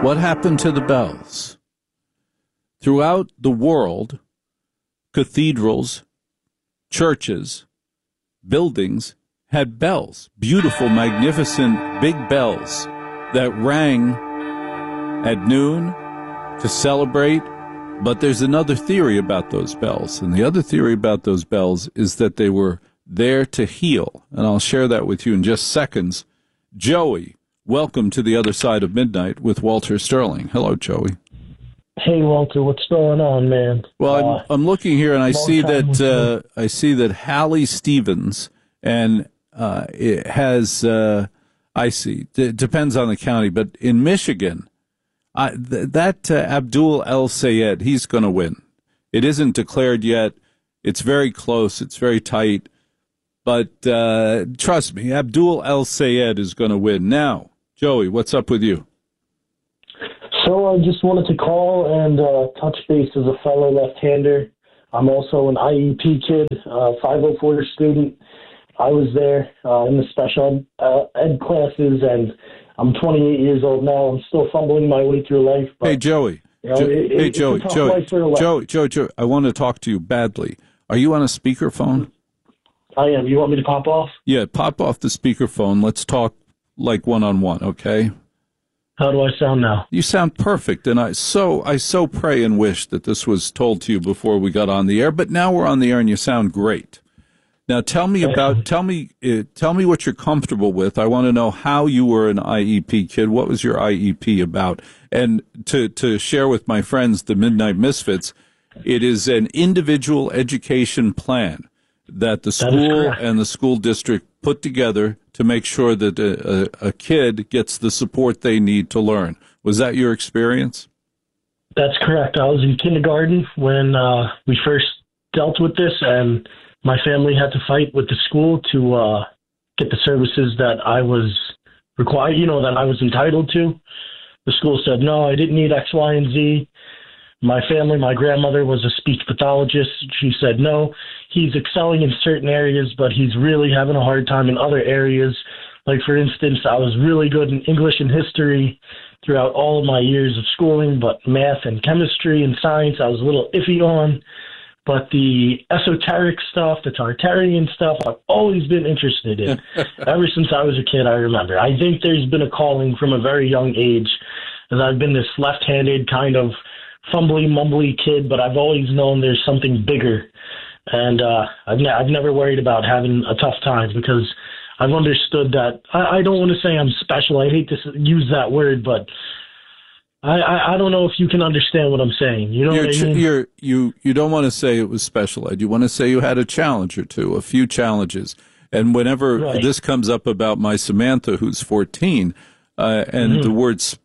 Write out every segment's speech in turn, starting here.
What happened to the bells? Throughout the world, cathedrals, churches, buildings had bells, beautiful, magnificent, big bells that rang at noon to celebrate. But there's another theory about those bells, and the other theory about those bells is that they were there to heal, and I'll share that with you in just seconds. Joey, welcome to the other side of midnight with Walter Sterling. Hello, Joey. Hey, Walter, what's going on, man? Well, I'm looking here, and I see that Hallie Stevens, and it has I see. It depends on the county, but in Michigan, Abdul El Sayed, he's going to win. It isn't declared yet. It's very close. It's very tight. But trust me, Abdul El Sayed is going to win. Now, Joey, what's up with you? So I just wanted to call and touch base as a fellow left-hander. I'm also an IEP kid, 504 student. I was there in the special ed classes, and I'm 28 years old now. I'm still fumbling my way through life. But, hey, Joey. Joey, I want to talk to you badly. Are you on a speakerphone? I am. You want me to pop off? Yeah, pop off the speakerphone. Let's talk like one-on-one, okay? How do I sound now? You sound perfect, and I so pray and wish that this was told to you before we got on the air, but now we're on the air and you sound great. Now tell me what you're comfortable with. I want to know how you were an IEP kid. What was your IEP about? And to share with my friends, the Midnight Misfits, it is an individual education plan that the school and the school district put together to make sure that a kid gets the support they need to learn. Was that your experience? That's correct. I was in kindergarten when we first dealt with this, and my family had to fight with the school to get the services that I was required, that I was entitled to. The school said, no, I didn't need X, Y, and Z. My family, my grandmother was a speech pathologist. She said, no, he's excelling in certain areas, but he's really having a hard time in other areas. Like, for instance, I was really good in English and history throughout all of my years of schooling, but math and chemistry and science I was a little iffy on. But the esoteric stuff, the Tartarian stuff, I've always been interested in. Ever since I was a kid, I remember. I think there's been a calling from a very young age, as I've been this left-handed kind of fumbly, mumbly kid, but I've always known there's something bigger. And I've never worried about having a tough time because I've understood that. I don't want to say I'm special. I hate to use that word, but I don't know if you can understand what I'm saying. You know what I mean? You don't want to say it was special ed. You want to say you had a challenge or two, a few challenges. And whenever this comes up about my Samantha, who's 14, and the words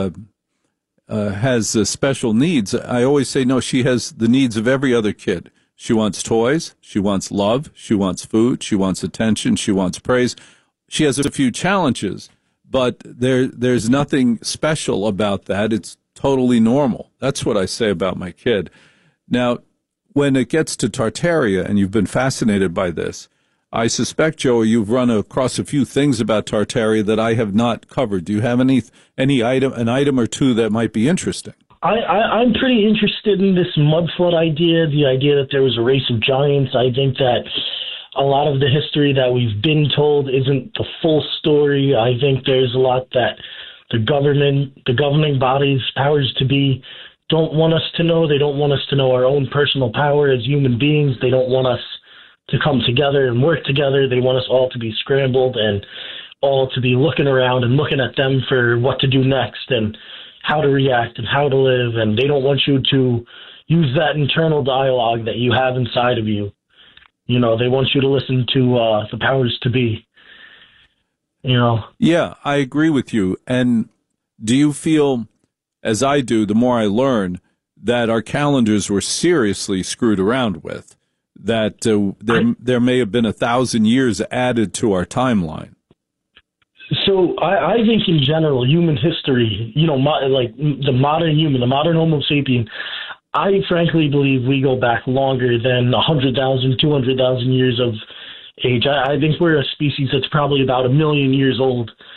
has special needs, I always say, no, she has the needs of every other kid. She wants toys, she wants love, she wants food, she wants attention, she wants praise. She has a few challenges, but there's nothing special about that. It's totally normal. That's what I say about my kid. Now, when it gets to Tartaria, and you've been fascinated by this, I suspect, Joey, you've run across a few things about Tartaria that I have not covered. Do you have an item or two that might be interesting? I'm pretty interested in this mud flood idea, the idea that there was a race of giants. I think that a lot of the history that we've been told isn't the full story. I think there's a lot that the governing bodies, powers to be, don't want us to know. They don't want us to know our own personal power as human beings. They don't want us to come together and work together. They want us all to be scrambled and all to be looking around and looking at them for what to do next and how to react and how to live. And they don't want you to use that internal dialogue that you have inside of you. You know, they want you to listen to the powers to be, you know. Yeah, I agree with you. And do you feel, as I do, the more I learn, that our calendars were seriously screwed around with? That there may have been 1,000 years added to our timeline? So I think in general, human history, you know, like the modern human, the modern Homo sapien, I frankly believe we go back longer than 100,000, 200,000 years of age. I think we're a species that's probably about 1 million years old.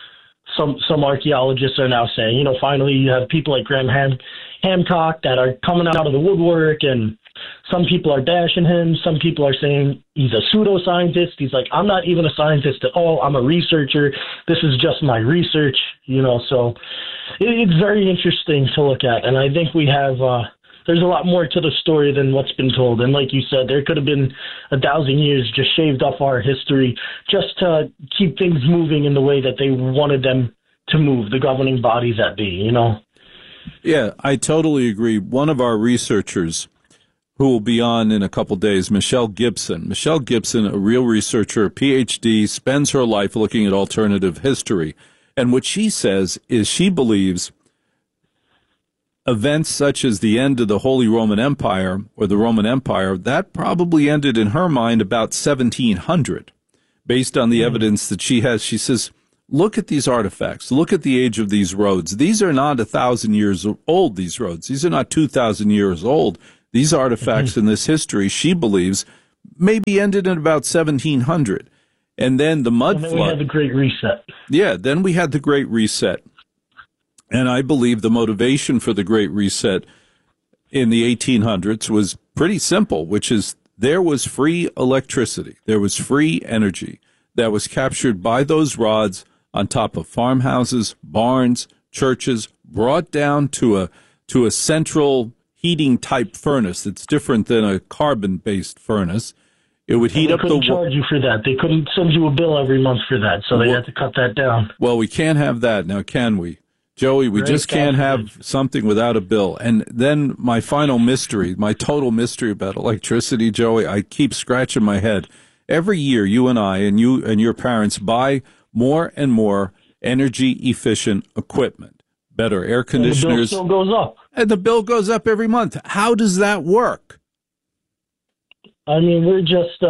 some archaeologists are now saying. You know, finally you have people like Graham Hancock that are coming out of the woodwork, and some people are bashing him. Some people are saying he's a pseudoscientist. He's like, I'm not even a scientist at all. I'm a researcher. This is just my research, you know. So it's very interesting to look at. And I think we have, there's a lot more to the story than what's been told. And like you said, there could have been 1,000 years just shaved off our history just to keep things moving in the way that they wanted them to move, the governing bodies that be, you know. Yeah, I totally agree. One of our researchers who will be on in a couple days, Michelle Gibson. Michelle Gibson, a real researcher, a PhD, spends her life looking at alternative history. And what she says is she believes events such as the end of the Holy Roman Empire or the Roman Empire, that probably ended in her mind about 1700. Based on the evidence that she has, she says, look at these artifacts. Look at the age of these roads. These are not 1,000 years old, these roads. These are not 2,000 years old. These artifacts in this history, she believes, maybe ended in about 1700. And then the mud flood. We had the Great Reset. Yeah, then we had the Great Reset. And I believe the motivation for the Great Reset in the 1800s was pretty simple, which is there was free electricity. There was free energy that was captured by those rods on top of farmhouses, barns, churches, brought down to a central heating type furnace that's different than a carbon-based furnace. It would heat up the... They couldn't charge you for that. They couldn't send you a bill every month for that, so they had to cut that down. Well, we can't have that now, can we? Joey, we just can't have something without a bill. And then my final mystery, my total mystery about electricity, Joey, I keep scratching my head. Every year, you and I and you and your parents buy more and more energy-efficient equipment, better air conditioners. And the bill still goes up. And the bill goes up every month. How does that work? I mean, we're just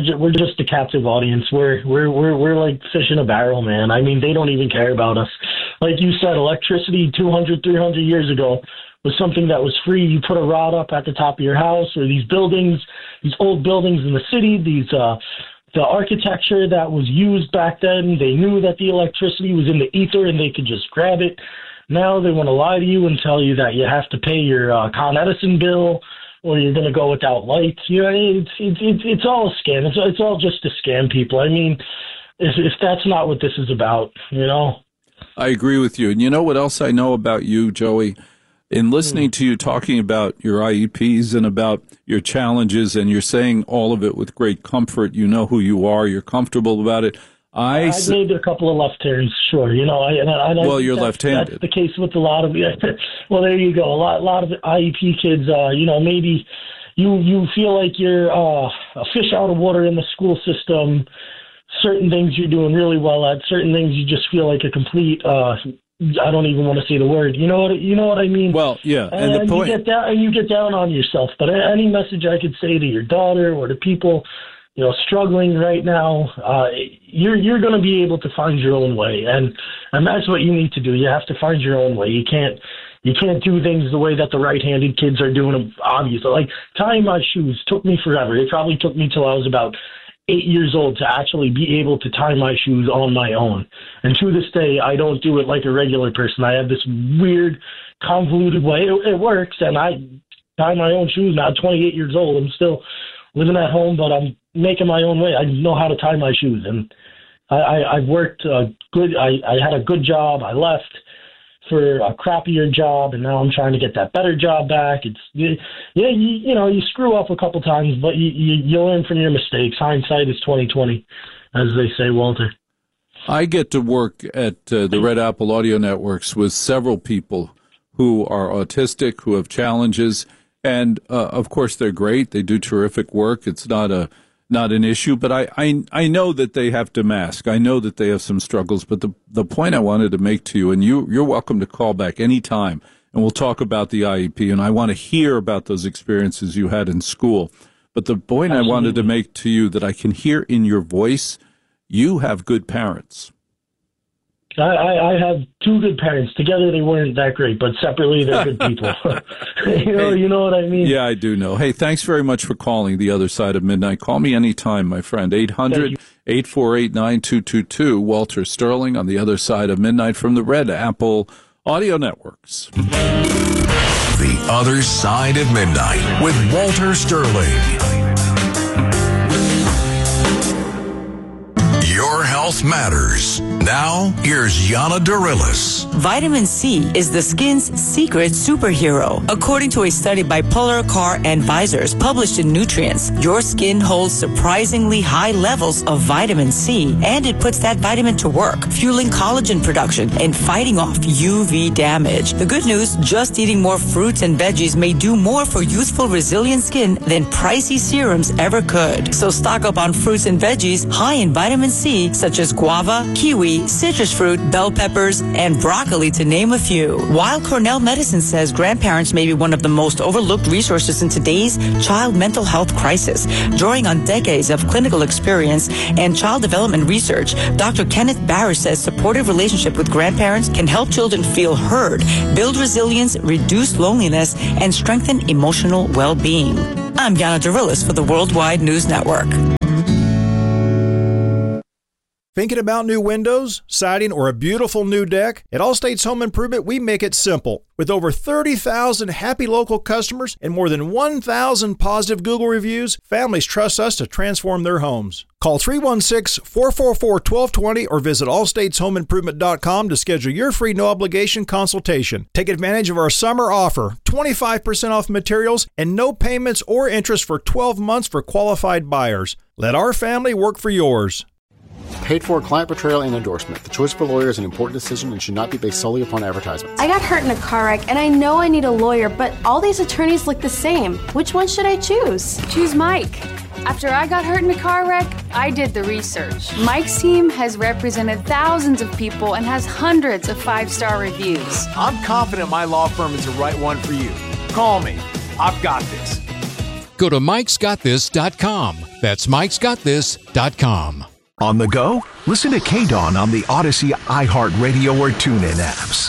a captive audience. We're like fish in a barrel, man. I mean, they don't even care about us. Like you said, electricity 200, 300 years ago was something that was free. You put a rod up at the top of your house, or these buildings, these old buildings in the city, the architecture that was used back then, they knew that the electricity was in the ether and they could just grab it. Now they want to lie to you and tell you that you have to pay your Con Edison bill, or you're going to go without lights. You know, it's all a scam. It's all just to scam people. I mean, if that's not what this is about, you know. I agree with you. And you know what else I know about you, Joey? In listening to you talking about your IEPs and about your challenges, and you're saying all of it with great comfort, you know who you are, you're comfortable about it. I made a couple of left turns, sure. You know, well, you're left-handed. That's the case with a lot of. Well, there you go. A lot of IEP kids. You know, maybe you feel like you're a fish out of water in the school system. Certain things you're doing really well at. Certain things you just feel like a complete. I don't even want to say the word. You know what I mean? Well, yeah, and the point. You get down on yourself. But any message I could say to your daughter or to people, you know, struggling right now, you're going to be able to find your own way, and that's what you need to do. You have to find your own way. You can't do things the way that the right-handed kids are doing them. Obviously, like tying my shoes took me forever. It probably took me till I was about 8 years old to actually be able to tie my shoes on my own. And to this day, I don't do it like a regular person. I have this weird, convoluted way. It works, and I tie my own shoes now. 28 years old. I'm still living at home, but I'm making my own way. I know how to tie my shoes, and I've worked good. I had a good job. I left for a crappier job, and now I'm trying to get that better job back. It's you know, you screw up a couple times, but you learn from your mistakes. Hindsight is 20/20, as they say, Walter. I get to work at the Red Apple Audio Networks with several people who are autistic, who have challenges, and of course they're great. They do terrific work. It's not an issue, but I know that they have to mask. I know that they have some struggles, but the point I wanted to make to you, and you're welcome to call back anytime, and we'll talk about the IEP, and I want to hear about those experiences you had in school. But the point I wanted to make to you that I can hear in your voice, you have good parents. I have two good parents. Together they weren't that great, but separately they're good people. You know what I mean? Yeah, I do know. Hey, thanks very much for calling The Other Side of Midnight. Call me anytime, my friend. 800-848-9222. Walter Sterling on The Other Side of Midnight from the Red Apple Audio Networks. The Other Side of Midnight with Walter Sterling. Your health matters. Now, here's Yana Darilis. Vitamin C is the skin's secret superhero. According to a study by Polar Car Advisors published in Nutrients, your skin holds surprisingly high levels of vitamin C, and it puts that vitamin to work, fueling collagen production and fighting off UV damage. The good news, just eating more fruits and veggies may do more for youthful, resilient skin than pricey serums ever could. So stock up on fruits and veggies high in vitamin C, such as guava, kiwi, citrus fruit, bell peppers, and broccoli, to name a few. While Cornell Medicine says grandparents may be one of the most overlooked resources in today's child mental health crisis, drawing on decades of clinical experience and child development research, Dr. Kenneth Barris says supportive relationship with grandparents can help children feel heard, build resilience, reduce loneliness, and strengthen emotional well-being. I'm Yana Darilis for the Worldwide News Network. Thinking about new windows, siding, or a beautiful new deck? At Allstate's Home Improvement, we make it simple. With over 30,000 happy local customers and more than 1,000 positive Google reviews, families trust us to transform their homes. Call 316-444-1220 or visit allstateshomeimprovement.com to schedule your free no-obligation consultation. Take advantage of our summer offer, 25% off materials and no payments or interest for 12 months for qualified buyers. Let our family work for yours. Paid for client portrayal and endorsement. The choice of a lawyer is an important decision and should not be based solely upon advertisements. I got hurt in a car wreck and I know I need a lawyer, but all these attorneys look the same. Which one should I choose? Choose Mike. After I got hurt in a car wreck, I did the research. Mike's team has represented thousands of people and has hundreds of 5-star reviews. I'm confident my law firm is the right one for you. Call me. I've got this. Go to mikesgotthis.com. That's mikesgotthis.com. On the go? Listen to KDAWN on the Odyssey, iHeartRadio, or TuneIn apps.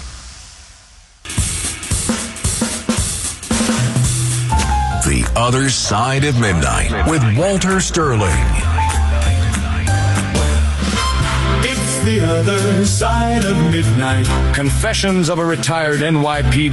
The Other Side of Midnight with Walter Sterling. It's the other side of midnight. Confessions of a retired NYPD